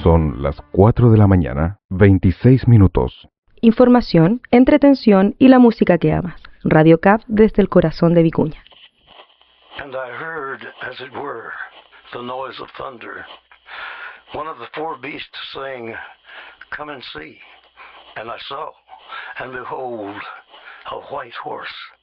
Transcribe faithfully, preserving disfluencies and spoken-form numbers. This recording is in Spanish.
Son las cuatro de la mañana, veintiséis minutos. Información, entretención y la música que amas. Radio C A P desde el corazón de Vicuña. And I heard, as it were, the noise of thunder. One of the four beasts saying, "Come and see." And I saw, and behold, a white horse.